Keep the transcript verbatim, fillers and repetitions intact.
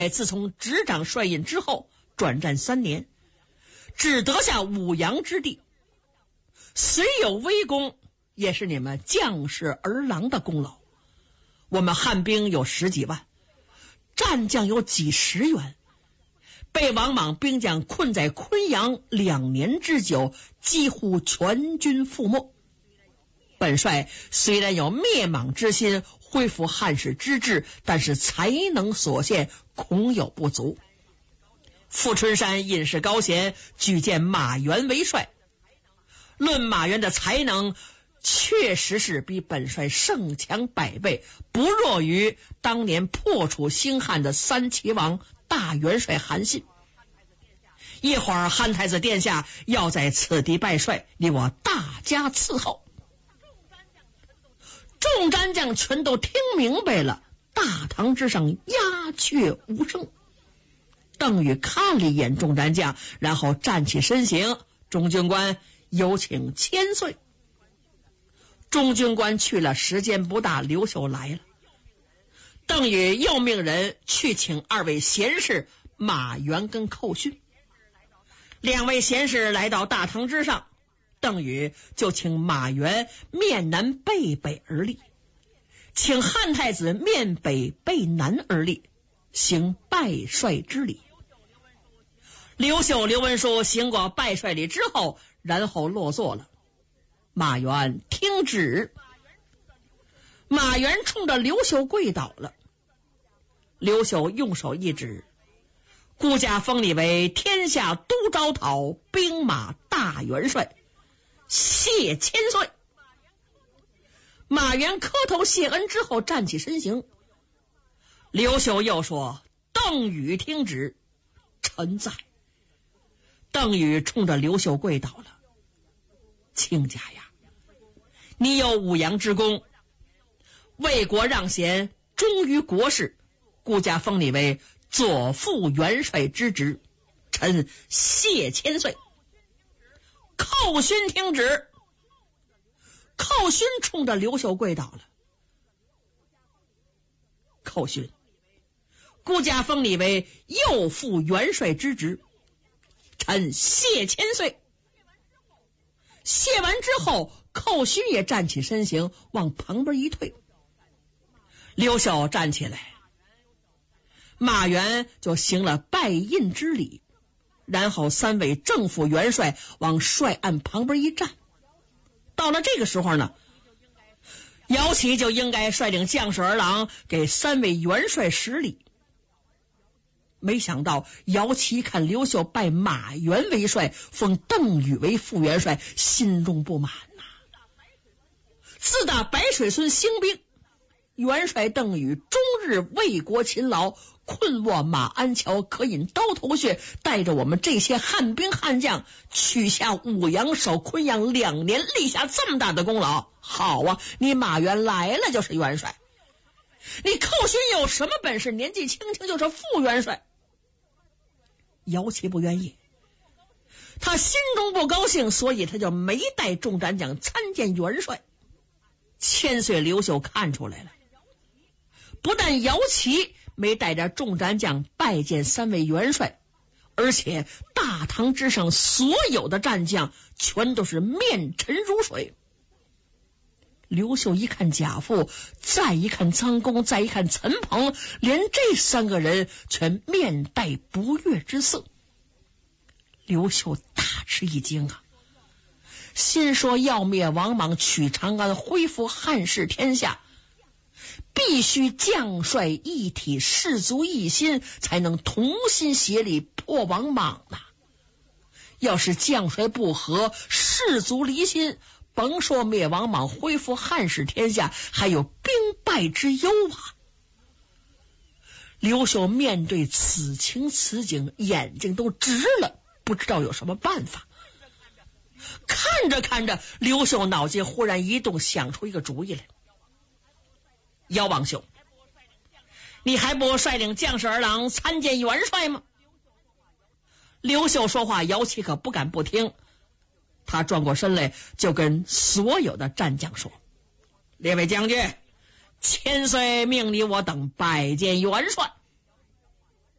自从执掌帅印之后，转战三年，只得下五阳之地，虽有微功，也是你们将士儿郎的功劳。我们汉兵有十几万，战将有几十员，被王莽兵将困在昆阳两年之久，几乎全军覆没。本帅虽然有灭莽之心，恢复汉室之治，但是才能所限，恐有不足。富春山隐士高贤举荐马援为帅，论马援的才能，确实是比本帅胜强百倍，不弱于当年破楚兴汉的三齐王大元帅韩信。一会儿汉太子殿下要在此地拜帅，你我大加伺候。众战将全都听明白了，大堂之上鸦雀无声。邓禹看了一眼众战将，然后站起身形，众军官有请千岁。众军官去了，时间不大，刘秀来了。邓禹又命人去请二位贤士马援跟寇勋。两位贤士来到大堂之上，邓禹就请马援面南背北而立，请汉太子面北背南而立，行拜帅之礼。刘秀、刘文书行过拜帅礼之后，然后落座了。马援听旨。马援冲着刘秀跪倒了。刘秀用手一指，顾家封你为天下都招讨兵马大元帅，谢千岁。马援磕头谢恩之后站起身形。刘秀又说：邓禹听旨，臣在。邓禹冲着刘秀跪倒了。亲家呀，你有五阳之功，为国让贤，忠于国事，顾家封你为左副元帅之职，臣谢千岁。寇勋听旨。寇勋冲着刘秀跪倒了。寇勋，顾家封你为右副元帅之职，臣谢千岁。谢完之后，寇勋也站起身形，往旁边一退。刘秀站起来，马援就行了拜印之礼，然后三位正副元帅往帅案旁边一站。到了这个时候呢，姚齐就应该率领将士儿郎给三位元帅施礼。没想到姚齐看刘秀拜马援为帅，封邓禹为副元帅，心中不满呐、啊。自打白水村兴兵，元帅邓禹终日为国勤劳，困卧马鞍桥，可饮刀头血，带着我们这些汉兵汉将取下五阳，守昆阳两年，立下这么大的功劳。好啊，你马援来了就是元帅，你寇勋有什么本事？年纪轻轻就是副元帅。姚齐不愿意，他心中不高兴，所以他就没带众战将参见元帅。千岁刘秀看出来了，不但姚齐没带着众战将拜见三位元帅，而且大堂之上所有的战将全都是面沉如水。刘秀一看贾父，再一看臧公，再一看陈鹏，连这三个人全面带不悦之色。刘秀大吃一惊啊，心说要灭王莽，取长安，恢复汉室天下，必须将帅一体，士卒一心，才能同心协力破王莽啊！要是将帅不和，士卒离心，甭说灭王莽，恢复汉室天下，还有兵败之忧啊！刘秀面对此情此景，眼睛都直了，不知道有什么办法。看着看着，刘秀脑筋忽然一动，想出一个主意来。姚王兄，你还不率领将士儿郎参见元帅吗？刘秀说话，姚齐可不敢不听。他转过身来，就跟所有的战将说：列位将军，千岁命你我等拜见元帅。